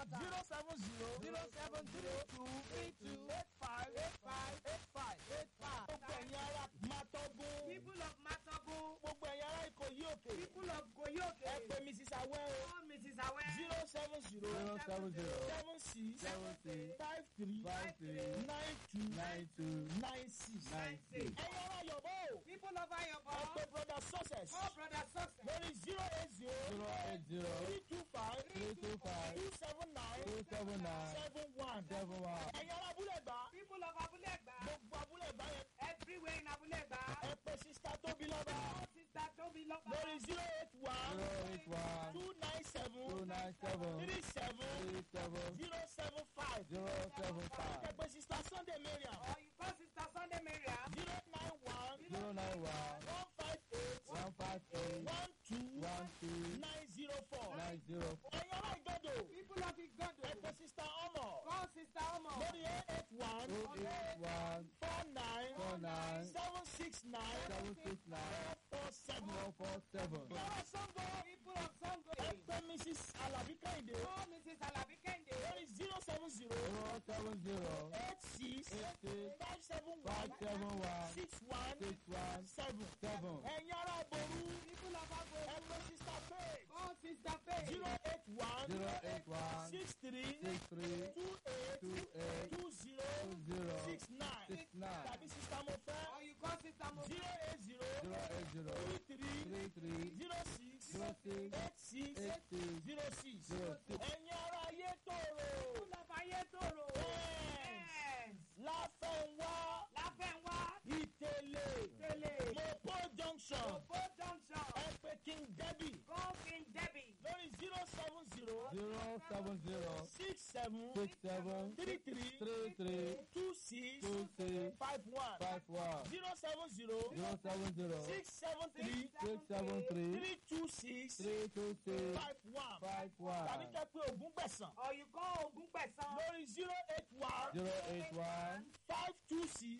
Yota. 070-3285-85. Gbogbo ẹ̀yin ará Matogun. People of Matogun. Gbogbo ẹ̀yin ará Ìkòyí Òkè. People of Goyoke. Ẹ pè Mrs. Awẹ́ o. Oh, Mrs. Awe. 070 76 53 92 96. Ẹ̀yin ará Yọ̀bọ̀ o. People of Ẹ Ayobo. pè Brother Success. Oh, brother success. Lórí 080 325 279 71. Ẹ̀yin ará Abúlẹ̀gbá. People of Abulegba. Gbogbo Abúlẹ̀gbá yẹn. Everywhere in Abulegba. Ẹ pè Sista Tóbilọ́ba. Oh, Sister Toby Loba. Lórí 081 297 37 075. Ẹ pè Sista Sunday Mariam. Or you call Sister Sunday Mariam. 091 158 12 904. Ẹ̀yin ará Ìgàdò. People of Igodo. Ẹ pè Sista Ọmọ. Call Sister Omo. Lórí 081 49 769 447. Yàrá Sango. People of Sango. Ẹ pè Mrs. Alabi Kẹ́hìndé. Oh, Mrs. Alabi Kende. Lórí 070 86 571 61 7. Ẹ̀yin ará Ìbòrú. People of Agbo. Ẹ pè Sista Faye. Call Sister Faye. 081 63 28 20 69. Tàbí Sista Mofẹ́. Or you call Sister Mo. 080 33 06 86 06. Ẹ̀yin ará Ayétòrò. People of Ayetoro. Yes. Yes. Láfẹ̀nwá. Láfẹ̀nwá. Ìtẹ̀lé. Tele. Mopo Junction. Obo Junction. Ẹ pè King Debbie. Call King Debbie. Lórí 070 67 33 26 51. 070 673 326 51. Tàbí kẹ́ pé Ògúngbẹ̀sán. Or you call Ogunpesan. Lórí 081 526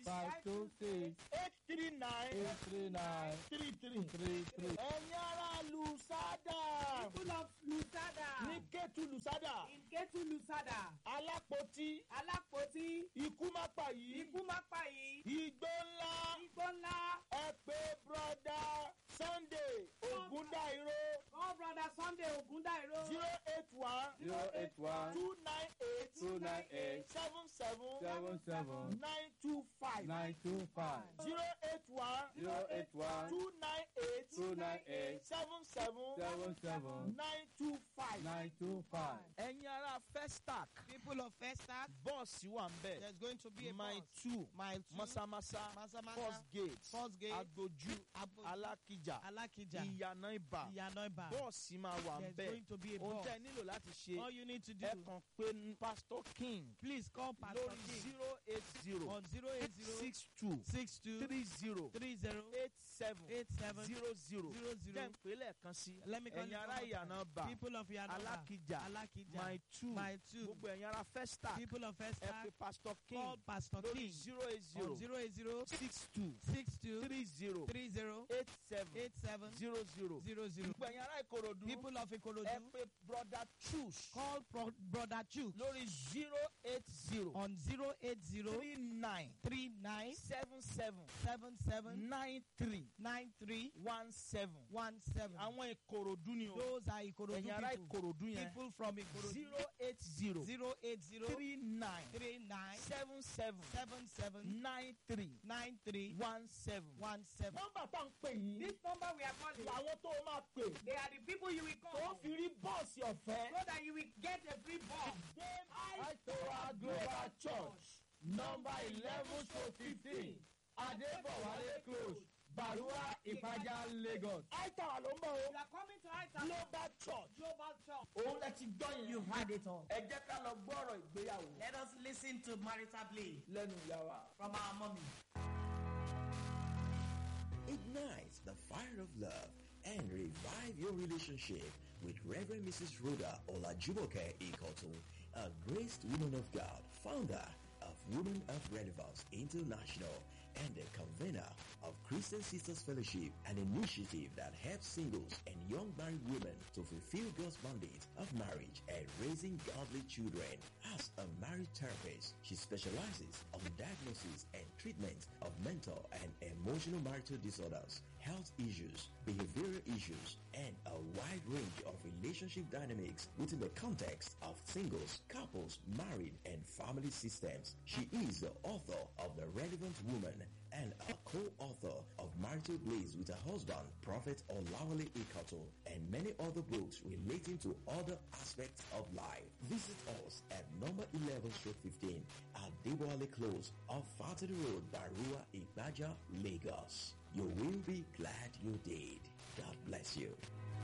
839 33. Ẹ̀yin ará Lùsádà. People of Lusada. Ní Kétu Lùsádà. In Ketu Lusada. Alápótí. Alápótí. Ikú má pa yìí. Ikú má pa yìí. Igbó ńlá. Igbó ńlá. Ẹ pé brọ́dá Sunday Ògúndáìró. Call brother Sunday Ogundairo. 081 298 77 925. 081 298 77 925. Ẹ̀yin ará Festac. People of Festac. Bọ́ọ̀sì wà ń bẹ̀. There's going to be a Mile bus. 2. Mile 2. Masamasa. Masamasa. First gate. First gate. Agbojú. Alákìjà. Alakija. Ìyànà Ìbà. Iyanoiba. Bọ́ọ̀sì máa wà ń There's bẹ̀. going to be a Ohun bus. tẹ́ ẹ nílò láti All ṣe. you need to do. Ẹ kàn pé Pastor King. Please call Pastor Lórí King 080 on 080 62 62 30 30 87 87 00. 00. Jẹ́ ń pè lẹ́ẹ̀kan sí. Let me call Ẹ̀yin you ará one more Ìyànà time. Ìbà. People of Iyanoiba. Alákìjà. Alakija. Mile 2. Mile 2. Gbogbo ẹ̀yin ará Festac. People of Ẹ pè Festac. Pastor Call King. Pastor Lórí King 080 on 080 62 62 30 30 87 87 00. 00. Gbogbo ẹ̀yin ará Ìkòròdú. People of Ẹ Ikorodu. pè Brother Choose. Call Brother Chuk Lórí 080 on 080 39 39 77 77 93 93 17. 17. Àwọn Ìkòròdú ni o. Those are Ikorodu Ẹ̀yin ará people. Ìkòròdú yẹn. People from Ikorodu. 080 080 39 39 77 77 93 93 17. 17. Nọ́mbà tá ń pè yìí. This number we are calling, Làwọn tó o máa pè. they are the people you will Tó call fi rí bọ́ọ̀sì ọ̀fẹ́. so that you will get a free bus. Àìtòwà Global Church number 11-15 Adébọ̀wálé close Barua Ìpàjà Lagos. Àìtàwà ló ń bọ̀ o. You are coming to Aita Global Church. Global Church. Òun lẹ ti gbọ́ yẹn. You had it all. Ẹ jẹ́ ká lọ gbọ́rọ̀ ìgbéyàwó. Let us listen to marital play Lẹ́nu ìyá wa. from our mommy. Ignite the fire of love and revive your relationship with Reverend Mrs. Rhoda Olajumoke Ikotu, a graced woman of God, founder of Women of Relevance International and the convener of Christian Sisters Fellowship, an initiative that helps singles and young married women to fulfill God's mandate of marriage and raising godly children. As a marriage therapist, she specializes on diagnosis and treatment of mental and emotional marital disorders, health issues, behavioral issues, and a wide range of relationship dynamics within the context of singles, couples, married, and family systems. She is the author of The Relevant Woman and a co-author of Marital Blaze with her husband, Prophet Olawale Ikato, and many other books relating to other aspects of life. Visit us at number 11/15 at Deboale Close off Fatty Road, Barua, Ibaja, Lagos. You will be glad you did. God bless you.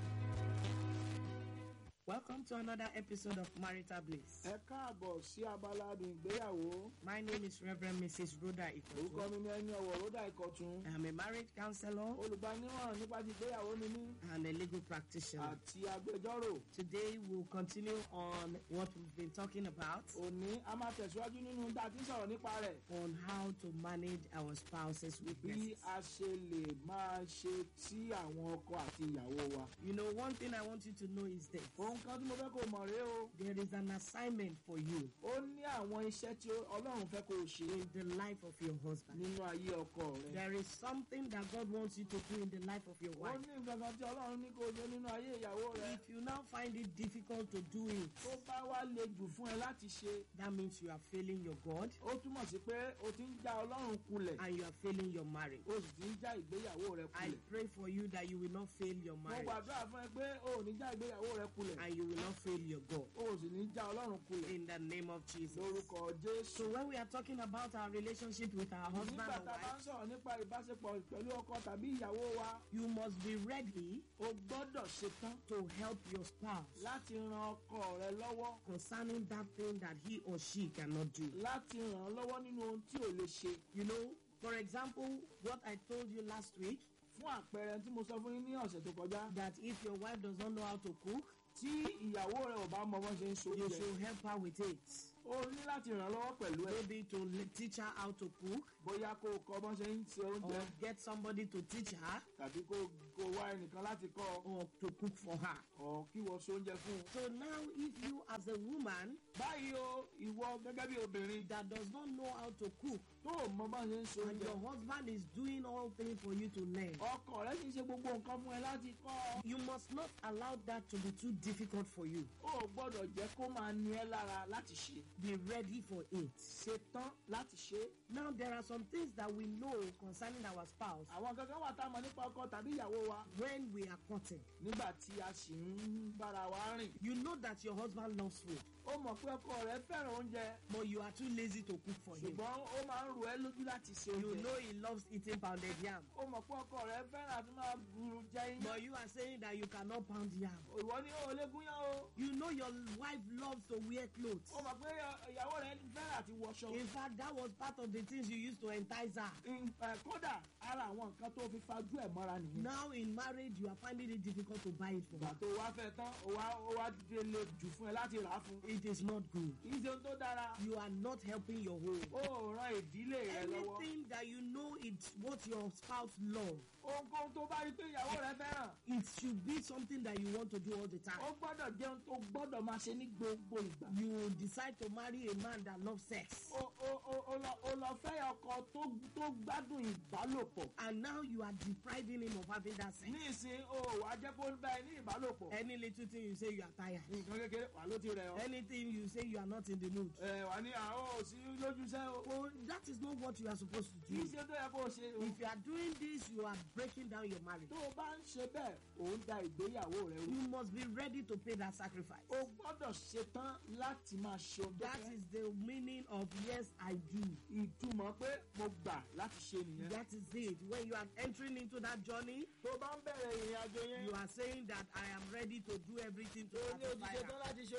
Welcome to another episode of Marital Bliss. Ẹ káàbọ̀ sí abala adùn ìgbéyàwó. My name is Reverend Mrs. Rhoda Orúkọ Ikotu. mi ni ẹni ọ̀wọ̀ Rhoda Ìkọ̀tún. I am a marriage counselor Olùgbaniwọ̀n nípa ti ìgbéyàwó ni mí and a legal practitioner. àti agbẹjọ́rò. Today we'll continue on what we've been talking about Òní a máa tẹ̀síwájú nínú tá a ti ń sọ̀rọ̀ nípa rẹ̀. on how to manage our spouse's Bí weaknesses. a ṣe lè máa ṣe tí àwọn ọkọ àti ìyàwó wa. You know, one thing I want you to know is this. Ohun kan tí mo fẹ́ kó mọ̀ rèé o. There is an assignment for you Ó ní àwọn iṣẹ́ tí Ọlọ́run fẹ́ kó o ṣe in the life of your husband. nínú ayé ọkọ rẹ. There is something that God wants you to do in the life of your Ó wife. ní nǹkan kan tí Ọlọ́run ní kó o ṣe nínú ayé ìyàwó rẹ. If you now find it difficult to do it, Tó bá wá le jù fún ẹ láti ṣe, that means you are failing your God ó túmọ̀ sí pé o ti ń já Ọlọ́run kulẹ̀. and you are failing your marriage. O sì ti ń já ìgbéyàwó rẹ I kulẹ̀. pray for you that you will not fail your Mo marriage gbàdúrà fún ẹ pé o ò ní já ìgbéyàwó rẹ kulẹ̀. and you will not fail your God O sì ní já Ọlọ́run kulẹ̀. in the name of Jesus. Lórúkọ So Jésù. when we are talking about our relationship with our husband Nígbà and tá a bá ń wife, sọ̀rọ̀ nípa ìbáṣepọ̀ pẹ̀lú ọkọ tàbí ìyàwó wa, you must be ready o gbọ́dọ̀ ṣetán to help your spouse láti ran ọkọ rẹ lọ́wọ́. concerning that thing that he or she cannot do. Láti ràn án lọ́wọ́ nínú ohun tí ò lè ṣe. You know, for example, what I told you last week, Fún àpẹẹrẹ tí mo sọ fún yín ní ọ̀sẹ̀ tó kọjá. that if your wife does not know how to cook, Tí ìyàwó rẹ ò bá mọ bọ́n ṣe ń so you oúnjẹ, should help her with it. o ní láti ràn án lọ́wọ́ pẹ̀lú ẹ. Maybe to teach her how to cook Bóyá kó o kọ́ bọ́n ṣe ń se or oúnjẹ get somebody to teach her tàbí kó o wá ẹnìkan láti kọ́ ọ. or to cook for her. Ọ̀ kí wọ́n so oúnjẹ fún un. So now if you as a woman Báyìí o, ìwọ gẹ́gẹ́ bí obìnrin that does not know how to cook tó o mọ bá ṣe ń so and oúnjẹ. your husband is doing all things for you to learn, Ọkọ rẹ sì ń ṣe gbogbo nǹkan fún ẹ láti kọ́ ọ. you must not allow that to be too difficult for you. O ò gbọ́dọ̀ jẹ́ kó máa ní ẹ lára láti ṣe. Be ready for it. Ṣetán láti ṣe. Now there are some things that we know concerning our spouse Àwọn kankan wà tá a mọ̀ nípa ọkọ tàbí ìyàwó wa when we are courting. nígbà tí a sì ń bára wa rìn. You know that your husband loves food, Ó mọ̀ pé ọkọ rẹ fẹ́ràn oúnjẹ but you are too lazy to cook for him. ṣùgbọ́n ó máa ń ru ẹ lójú láti ṣe You oúnjẹ. know he loves eating pounded yam, Ó mọ̀ pé ọkọ rẹ fẹ́ràn àti máa gburu jẹ iyán. but you are saying that you cannot pound yam. Ìwọ ni ó lè gúnyán o. You know your wife loves to wear clothes. Ó mọ̀ pé ìyàwó rẹ fẹ́ràn àti wọṣọ. In fact, that was part of the things you used to entice her. Kódà ara àwọn nǹkan tó fi fajú ẹ̀ mọ́ra nìyẹn. Now in marriage, you are finding it difficult to buy it for Ìgbà her. tó wá fẹ́ tán, ó wá délé jù fún ẹ láti rà á fún. It is not good. Kì í ṣe ohun tó dára. You are not helping your home. Ó ran ìdílé rẹ lọ́wọ́. Anything that you know it's what your spouse loves, Ohunkóhun tó bá rí pé ìyàwó rẹ fẹ́ràn. it should be something that you want to do all the time. Ó gbọ́dọ̀ jẹun tó gbọ́dọ̀ máa ṣe ní gbogbo ìgbà. You decide to marry a man that loves sex, Ó lọ fẹ́ ọkọ tó gbádùn ìbálòpọ̀. and now you are depriving him of having that sex. Ní ìsìn o wà á jẹ́ kó ń bá ẹ ní ìbálòpọ̀. Any little thing you say you are tired. Nǹkan kékeré wà ló ti rẹ̀ ọ́. Anything you say you are not in the mood. Wà ní àwọn òsì lójúṣẹ́ o. Well, that is not what you are supposed to Kì í do. ṣe tó yẹ kó o ṣe o. If you are doing this, you are breaking down your marriage. Tó o bá ń ṣe bẹ́ẹ̀, ò ń da ìgbéyàwó rẹ rú. You must be ready to pay that sacrifice. O gbọ́dọ̀ ṣetán láti máa ṣe ohun tó That fẹ́. is the meaning of yes, I do. Ìtumọ̀ pé mo gbà láti ṣe nìyẹn. That is it. When you are entering into that journey, Tó o bá ń bẹ̀rẹ̀ ìrìn àjò yẹn. you are saying that I am ready to do everything to O ní satisfy òjijì tán her. láti ṣe ohunkóhun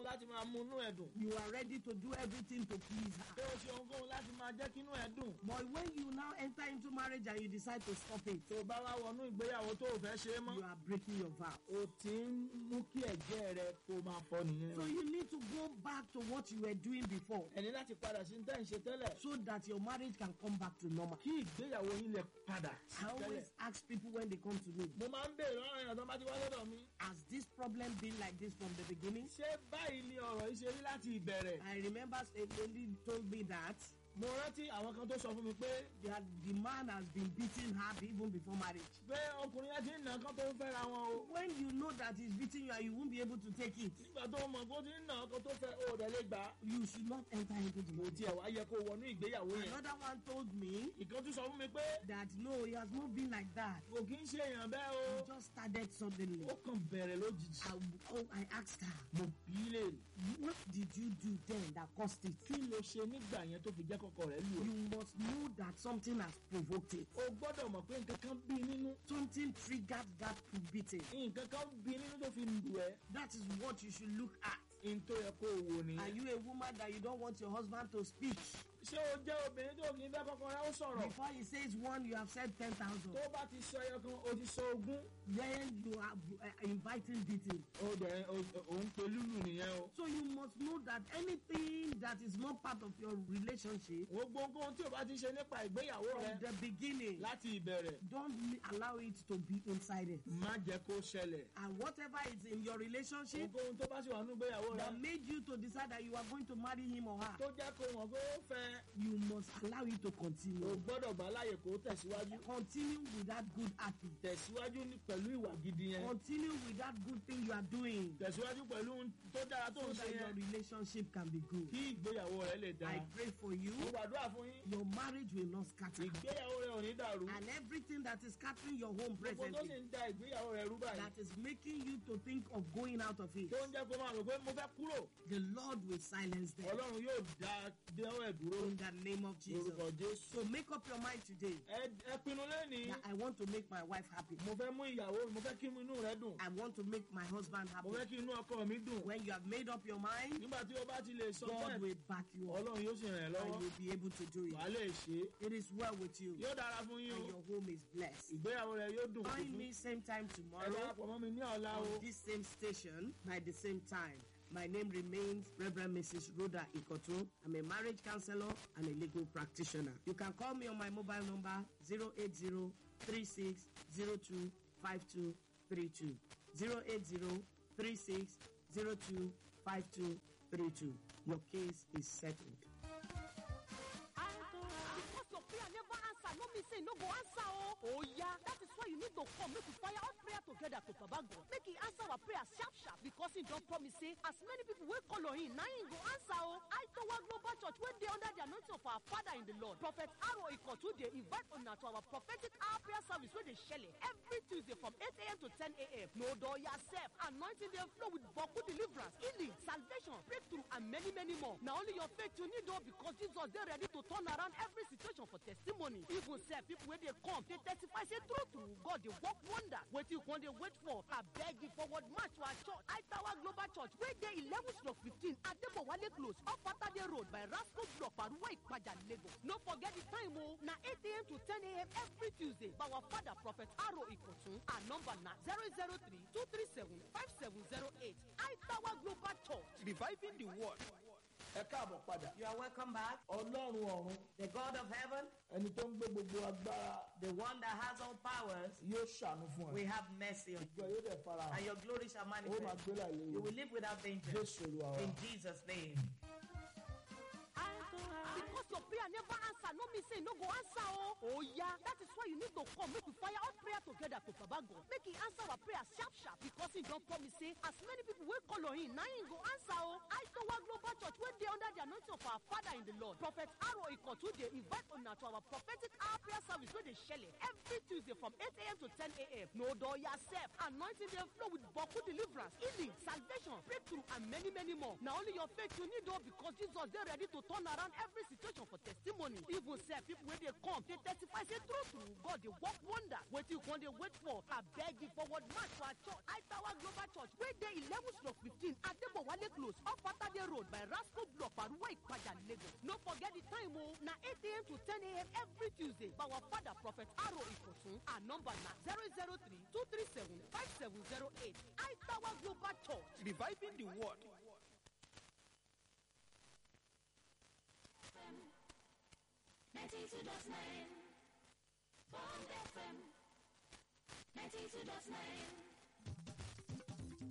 láti máa mú inú ẹ̀ dùn. You are ready to do everything to please her. pé o ṣe ohunkóhun láti máa jẹ́ kí inú ẹ̀ dùn. But when you now enter into marriage and you decide to stop it, tó o bá wá wọnú ìgbéyàwó tó o fẹ́ ṣe é mọ́. you are breaking your vow. o ti ń mú kí ẹ̀jẹ̀ rẹ kó máa fọ́ nìyẹn. So you need to go back to what you were doing before ẹni láti padà sí tẹ́ ń ṣe tẹ́lẹ̀. so that your marriage can come back to normal. kí ìgbéyàwó yín lè padà sí I tẹ́lẹ̀. always ask people when they come to me, mo máa ń béèrè lọ́rọ̀ èèyàn tó bá ti wá lọ́dọ̀ mi. has this problem been like this from the beginning? ṣé báyìí ni ọ̀rọ̀ yìí ṣe rí láti ìbẹ̀rẹ̀? I remember a lady told me that mo rántí àwọn kan tó sọ fún mi pé the man has been beating her even before marriage. pé ọkùnrin yẹn ti ń nà kán tó ń fẹ́ra wọn o. When you know that he's beating you and you won't be able to take it, nígbà tó mọ̀ kó ti ń nà kán tó fẹ́ o dẹ̀ lè gbà. you should not enter into the kò marriage. tiẹ̀ wá yẹ kó wọnú ìgbéyàwó yẹn. Another one told me ìkan tún sọ fún mi pé that no, he has not been like that. kò kí ń ṣe èèyàn bẹ́ẹ̀ o. He just started suddenly. ó kàn bẹ̀rẹ̀ lójijì. I asked her, mo bí í léèrè. what did you do then that caused it? kí ló ṣe nígbà yẹn tó fi jẹ́ kọ́kọ́ rẹ̀ lù ọ́? You must know that something has provoked it. o gbọ́dọ̀ mọ̀ pé nǹkan kan bí nínú. Something triggered that beating. nǹkan kan bí nínú tó fi lù ẹ́. That is what you should look at. n tó yẹ kó o wò Are nìyẹn. you a woman that you don't want your husband to speak? ṣé o jẹ́ obìnrin tó kì í fẹ́ kọ́kọ́ rẹ̀ ó sọ̀rọ̀? Before he says one, you have said 10,000. tó bá ti sọ ẹyọ kan o ti sọ ogún. Then you are inviting beating. o dẹ̀ òun pe lúlù nìyẹn o. So you must know that anything that is not part of your relationship gbogbo nǹkan tí o bá ti ṣe nípa ìgbéyàwó from rẹ the beginning, láti ìbẹ̀rẹ̀ don't allow it to be inside it. má jẹ́ kó ṣẹlẹ̀. And whatever is in your relationship gbogbo ohun tó bá sì wà nínú ìgbéyàwó rẹ that made you to decide that you are going to marry him or her, tó jẹ́ kó mọ̀ pé ó fẹ́. you must allow it to o continue. gbọ́dọ̀ gbà láàyè kó tẹ̀síwájú. Continue with that good habit. tẹ̀síwájú pẹ̀lú ìwà gidi yẹn. Continue with that good thing you are doing tẹ̀síwájú pẹ̀lú ohun tó dára tó so ń ṣe that your yẹn. relationship can be good. kí ìgbéyàwó rẹ lè I dáa. pray for you. mo gbàdúrà fún yín. Your marriage will not scatter. ìgbéyàwó rẹ ò ní dàrú. And everything that is scattering your home gbogbo tó sì presently, ń da ìgbéyàwó rẹ rú báyìí. that is making you to think of going out of it, tó ń jẹ́ kó máa rò pé mo fẹ́ kúrò. the Lord will silence them ọlọ́run yóò dá dẹ́wọ́ ẹ̀ dúró. in the name of Jesus. lórúkọ jésù. So make up your mind today ẹ pinnu lẹ́nìí. that I want to make my wife happy. mo fẹ́ mú ìyàwó mo fẹ́ kí inú rẹ dùn. I want to make my husband mo happy. fẹ́ kí inú ọkọ mi dùn. When you have made up your mind, nígbà tí o bá ti lè sọ God bẹ́ẹ̀ will back you up ọlọ́run yóò sì ràn ẹ́ and lọ́wọ́. you'll be able to do wà á it. lè ṣe é. It is well with you yóò dára fún yín and o. your home is blessed. ìgbéyàwó rẹ yóò dùn. Join me same time ẹ tomorrow darapọ̀ mọ́ mi ní ọ̀la o. on this same station by the same time. My name remains Reverend Mrs. Rhoda Ikoto. I'm a marriage counselor and a legal practitioner. You can call me on my mobile number 080-3602-5232. 080-3602-5232. Your case is settled. Because your prayer never answer, no me say no go answer oh yeah, that is why you need to come make we fire out prayer together to Baba God. Make he answer our prayer sharp because he don't promise say as many people will call on him, now he go answer oh. I Towa Global Church when they under the anointing of our Father in the Lord. Prophet Aro Ikotu they invite una to our prophetic hour prayer service where they shell it every Tuesday from 8 a.m. to 10 a.m. No door yourself, anointing they flow with Boku deliverance, healing, salvation, breakthrough, and many more. Now only your faith you need though because Jesus they ready to turn around every situation for testimony. Even say people when they come, they testify say true God they work wonder. What you want they wait for? I beg you forward march to our church. I Tower Global Church where they 11/15 at the Wale Close off Saturday Road by Rascal Block Paruwa Ipaja Lagos. No forget the time oh na 8 a.m. to 10 a.m. every Tuesday by our father Prophet Aro Ikotu. Our number na 003-237-5708. I Tower Global Church reviving the world. ẹ káàbọ̀ padà. You are welcome back. ọlọ́run ọ̀run The God of heaven, ẹni tó ń gbé gbogbo agbára the one that has all powers, yóò ṣàánú fún ẹ. we have mercy on ìjọ you. yóò dẹ̀ fara And hàn. your glory shall ó máa manifest. gbé láì You léwu. will live without danger. jésù olúwa wa. In Jesus' name. Because your prayer never answer, no me say no go answer oh yeah, that is why you need to come make we fire out prayer together to Baba God. Make he answer our prayer sharp because he don't promise say as many people will call on him, now he go answer oh. I Towa Global Church when they under the anointing of our Father in the Lord. Prophet Aro Ikotu they invite una to our prophetic hour prayer service where they shell it every Tuesday from 8 a.m. to 10 a.m. No door yourself, anointing they flow with Boku deliverance, healing, salvation, breakthrough, and many more. Now only your faith you need though because Jesus they ready to turn around every situation for testimony. Even say people when they come, they testify say true God they work wonder. What you want they wait for? I beg you forward march to our church. I Tower Global Church where they 11/15 at the Wale Adewale Close, off Atade Road by Rasco Block, Paruwa Ipaja, Lagos. No forget the time, na 8 a.m. to 10 a.m. every Tuesday. By our father, Prophet Aro Ikotun. Our number na 003-237-5708. Tower Global Church, reviving the world. 92.9 Bond FM 92.9